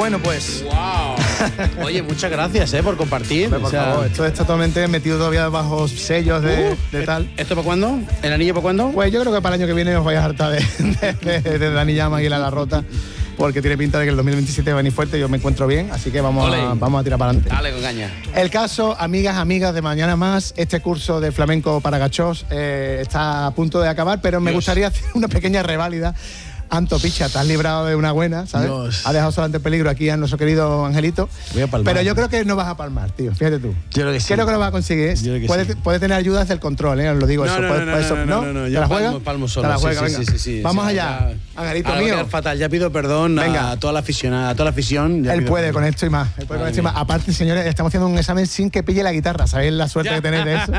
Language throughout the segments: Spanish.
Bueno, pues... ¡Wow! Oye, muchas gracias por compartir. Hombre, por favor, esto está totalmente metido todavía bajo sellos de tal. ¿Esto para cuándo? ¿El anillo para cuándo? Pues yo creo que para el año que viene os vais a hartar de Dani Llama y la Rota, porque tiene pinta de que el 2027 va a venir fuerte. Yo me encuentro bien, así que vamos a tirar para adelante. Dale con caña. El caso, amigas de Mañana Más, este curso de flamenco para gachós está a punto de acabar, pero me gustaría hacer una pequeña reválida. Anto, picha, te has librado de una buena, ¿sabes? Dios. Ha dejado solamente peligro aquí a nuestro querido Angelito. Voy a palmar. Pero yo creo que no vas a palmar, tío. Fíjate tú. Yo creo que sí. Creo que lo vas a conseguir. Yo creo que Puede tener ayuda desde el control, os lo digo. No, ¿Te yo la juegas? palmo solo. Te la juegas, Sí, venga. sí. Vamos O sea, allá. ya, Angelito ahora voy a mío. quedar fatal. Ya pido perdón a toda la afición. Él puede con esto y más. Aparte, señores, estamos haciendo un examen sin que pille la guitarra. ¿Sabéis la suerte que tenéis de eso?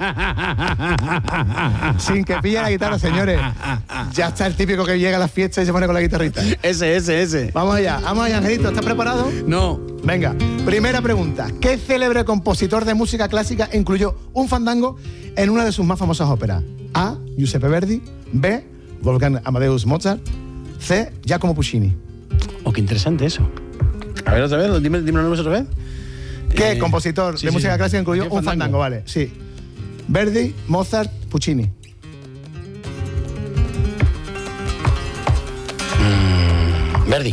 Sin que pille la guitarra, señores. Ya está el típico que llega a las fiestas y se pone con la guitarrita. Ese. Vamos allá, Angelito. ¿Estás preparado? No. Venga, primera pregunta. ¿Qué célebre compositor de música clásica incluyó un fandango en una de sus más famosas óperas? A. Giuseppe Verdi. B. Wolfgang Amadeus Mozart. C. Giacomo Puccini. Oh, qué interesante eso. A ver, otra vez, dime los nombres otra vez. ¿Qué compositor de música clásica incluyó un fandango? Vale, sí. Verdi, Mozart, Puccini. Verdi.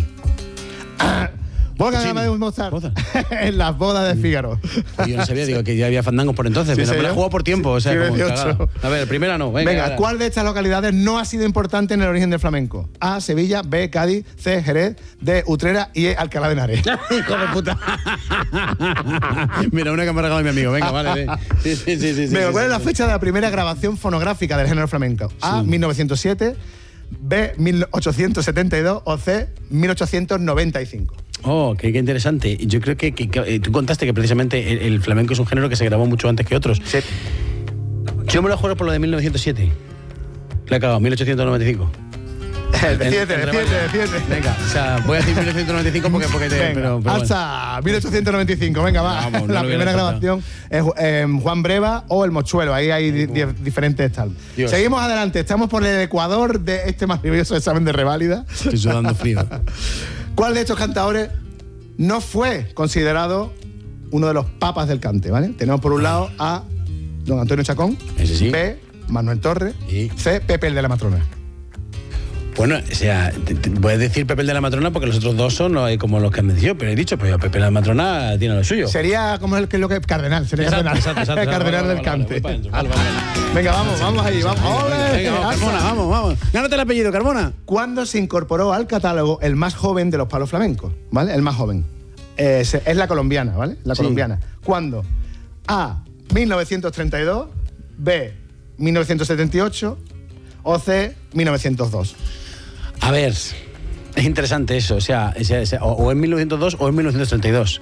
Wolfgang Amadeus Mozart. En las bodas de Fígaro. Yo no sabía, digo que ya había fandangos por entonces, Sí, pero me señor. la jugado por tiempo, o sea, Sí, como 18. cagada. A ver, primera no, venga. Venga, ¿cuál de estas localidades no ha sido importante en el origen del flamenco? A. Sevilla. B. Cádiz. C. Jerez. D. Utrera. Y E. Alcalá de Henares. Hijo de puta. Mira, una que me ha regalado mi amigo, venga, vale. Sí. Venga, ¿cuál es la fecha de la primera grabación fonográfica del género flamenco? A. 1907. B. 1872. O C. 1895. Oh, qué interesante. Yo creo que tú contaste que precisamente el flamenco es un género que se grabó mucho antes que otros. Sí. Yo me lo juego por lo de 1907. Le he cagado, 1895. Decídete. Venga, o sea, voy a decir 1995 porque Venga, pero alza, 1895, venga, va. Vamos, no la lo primera hubiera grabación es Juan Breva o El Mochuelo, ahí hay diferentes tal. Dios. Seguimos adelante, estamos por el ecuador de este maravilloso examen de reválida. Estoy sudando frío. ¿Cuál de estos cantadores no fue considerado uno de los papas del cante, ¿vale? Tenemos por un lado a don Antonio Chacón, Ese sí. B, Manuel Torres, Y C, Pepe el de la Matrona. bueno, o sea, voy a decir Pepe el de la Matrona porque los otros dos son como los que han dicho, pero he dicho, pero Pepe la Matrona tiene lo suyo. Sería como lo que Cardenal, sería Exacto, Cardenal, exacto. Cardenal Vale, del cante. vale, vale. Venga, vamos ahí, vamos. Venga, vamos, Carmona, vamos. Gánate el apellido, Carmona. ¿Cuándo se incorporó al catálogo el más joven de los palos flamencos? ¿Vale? El más joven. Es la colombiana, ¿vale? La colombiana. ¿Cuándo? A. 1932. B. 1978. O C. 1902. A ver, es interesante eso, o sea, o en 1902 o en 1932.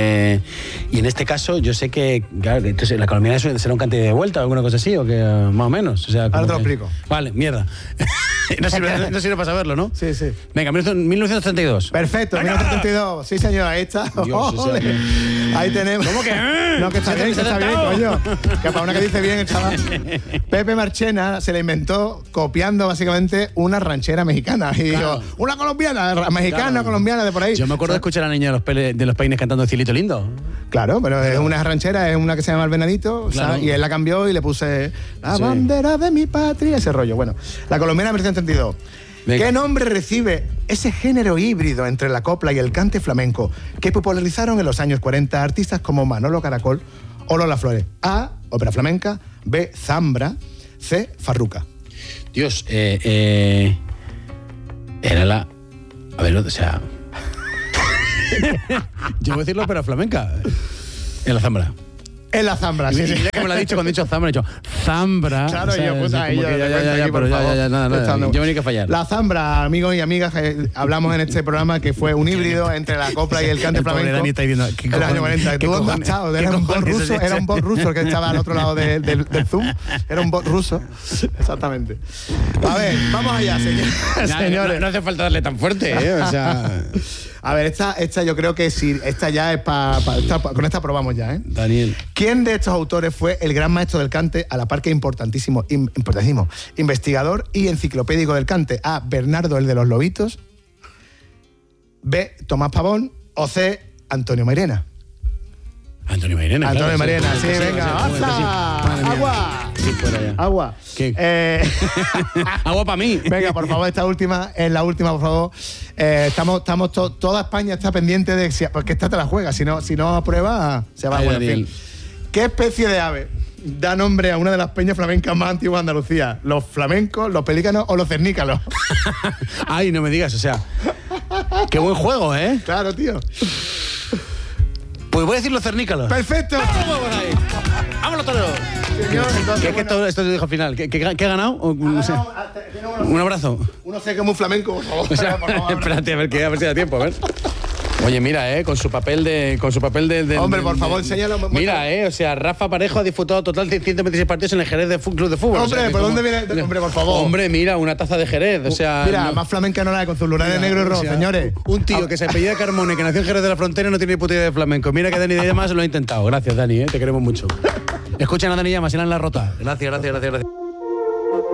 Y en este caso, yo sé que, claro, entonces, la colombiana será un cante de vuelta o alguna cosa así, o que más o menos. O sea, Ahora te lo que- explico. Vale, mierda. no sirve para saberlo, ¿no? Sí. Venga, 1932. Perfecto, 1932. Sí, señor, ahí está. Dios, o sea, Ole. Ahí tenemos. ¿Cómo que? No, que está bien, coño. Que para una que dice bien el chaval. Pepe Marchena se la inventó copiando básicamente una ranchera mexicana. Y Claro. digo, una colombiana, mexicana, Claro. colombiana, de por ahí. Yo me acuerdo de escuchar a la niña de los peines cantando Cielito Lindo. Claro, pero es una ranchera, es una que se llama El Venadito, Claro. ¿sabes? Y él la cambió y le puse la Sí. bandera de mi patria, ese rollo. Bueno, la colombiana 1932. Venga. ¿Qué nombre recibe ese género híbrido entre la copla y el cante flamenco que popularizaron en los años 40 artistas como Manolo Caracol o Lola Flores? A, ópera flamenca. B, zambra. C, farruca. Dios, era la... A ver, o sea... Yo voy a decirlo, pero flamenca. En la zambra. En la zambra, Y sí. mira que me lo ha dicho cuando he dicho zambra, he dicho zambra. Claro, o sea, yo, es puta, como ahí que ya, pero nada. Yo venía que fallar. La zambra, amigos y amigas, hablamos en este programa que fue un híbrido entre la copla y el cante El pobre flamenco. Dani está diciendo, ¿qué En los años cojones? 40. ¿Qué Tú cojones? has estado, ¿Qué era un bot cojones ruso, es era un bot ese? ruso el que estaba al otro lado del Zoom. Era un bot ruso. Exactamente. A ver, vamos allá, señores. No hace falta darle tan fuerte, o sea... A ver, esta yo creo que sí, esta ya es con esta probamos ya, ¿eh? Daniel. ¿Quién de estos autores fue el gran maestro del cante, a la par que importantísimo, investigador y enciclopédico del cante? A, Bernardo el de los Lobitos. B, Tomás Pavón. O C, Antonio Mairena. Antonio Mairena. Antonio Mairena, sí, va a venga, ser, ¡basta! Madre mía. ¡Agua! Sí, fuera ya. ¡Agua! ¿Qué? Agua para mí. Venga, por favor, esta última es la última, por favor. Toda España está pendiente de porque esta te la juega, si no aprueba, se va. Ay, Bueno, en Daniel. fin. ¿Qué especie de ave da nombre a una de las peñas flamencas más antiguas de Andalucía? ¿Los flamencos, los pelícanos o los cernícalos? Ay, no me digas, o sea. Qué buen juego, ¿eh? Claro, tío. Pues voy a decir los cernícalos. ¡Perfecto! ¡Vamos ahí! ¡Vámonos todos! Señor, entonces, ¿Qué esto te dijo al final? ¿Qué he ganado? O, no sé. Un abrazo. Uno sé que es muy flamenco, por favor. O sea, Por favor. espérate, a ver si da tiempo, a ver. Oye, mira, con su papel de Hombre, por favor, enséñalo. Mira, o sea, Rafa Parejo ha disputado total de 126 partidos en el Jerez de Club de Fútbol. Hombre, o sea, que ¿por como- dónde viene? Hombre, por favor. Hombre, mira, una taza de Jerez, o sea... Mira, no- más flamenca no la hay con sus lunares Mira, negro y rojo, o sea, señores. Un tío que se apellida Carmone, que nació en Jerez de la Frontera y no tiene ni puta idea de flamenco. Mira que Dani de Llamas lo ha intentado. Gracias, Dani, te queremos mucho. Escuchen a Dani Llamas, en la rota. Gracias.